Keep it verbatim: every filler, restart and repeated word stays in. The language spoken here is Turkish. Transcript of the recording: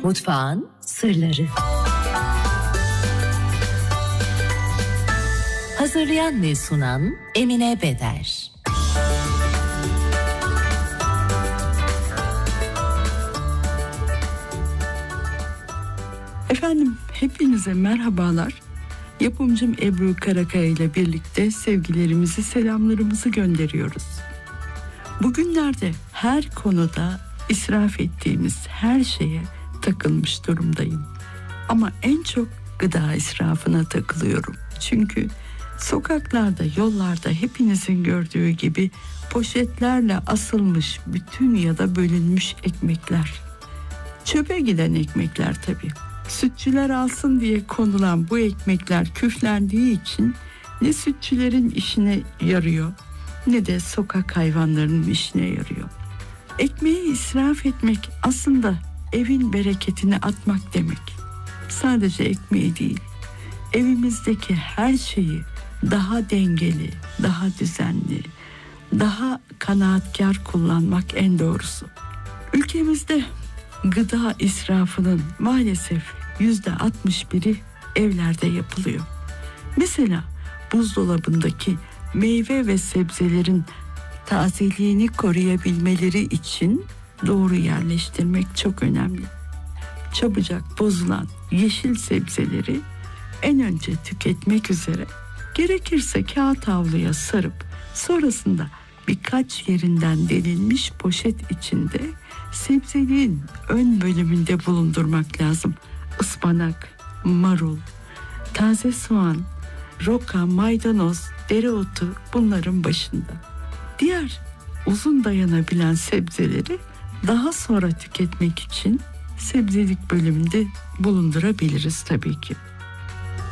Mutfağın sırları. Hazırlayan ve sunan Emine Beder. Efendim, hepinize merhabalar. Yapımcım Ebru Karakaya ile birlikte sevgilerimizi, selamlarımızı gönderiyoruz. Bugünlerde her konuda israf ettiğimiz her şeye takılmış durumdayım. Ama en çok gıda israfına takılıyorum. Çünkü sokaklarda, yollarda hepinizin gördüğü gibi poşetlerle asılmış bütün ya da bölünmüş ekmekler. Çöpe giden ekmekler tabii. Sütçüler alsın diye konulan bu ekmekler küflendiği için ne sütçülerin işine yarıyor ne de sokak hayvanlarının işine yarıyor. Ekmeği israf etmek aslında evin bereketini atmak demek. Sadece ekmeği değil, evimizdeki her şeyi daha dengeli, daha düzenli, daha kanaatkar kullanmak en doğrusu. Ülkemizde gıda israfının maalesef yüzde altmış biri evlerde yapılıyor. Mesela buzdolabındaki meyve ve sebzelerin tazeliğini koruyabilmeleri için doğru yerleştirmek çok önemli. Çabucak bozulan yeşil sebzeleri en önce tüketmek üzere, gerekirse kağıt havluya sarıp sonrasında birkaç yerinden delinmiş poşet içinde sebzeliğin ön bölümünde bulundurmak lazım. Ispanak, marul, taze soğan, roka, maydanoz, dereotu bunların başında. Diğer uzun dayanabilen sebzeleri daha sonra tüketmek için sebzelik bölümünde bulundurabiliriz tabii ki.